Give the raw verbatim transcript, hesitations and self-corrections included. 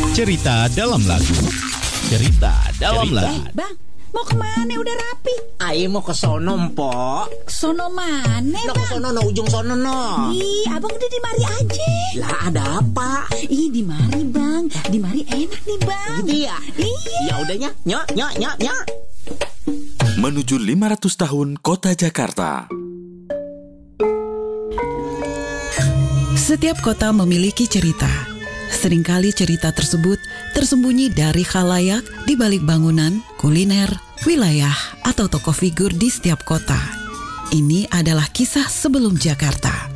Cerita dalam lagu. Cerita dalam Cerita. lagu. Eh, Bang, mau kemana? Udah rapi. Ayo mau ke sono, Mpok. Sono mana, No, ke Bang? sono, no, ujung sono, no. Ih, abang udah di mari aja. Lah, ada apa? Ih, di mari, Bang. Di mari enak nih, Bang. Gitu ya? Iya. Ya udahnya, nyok, nyok, nyok, nyok. Menuju lima ratus tahun Kota Jakarta. Setiap kota memiliki cerita. Seringkali cerita tersebut tersembunyi dari khalayak di balik bangunan, kuliner, wilayah, atau tokoh figur di setiap kota. Ini adalah kisah sebelum Jakarta.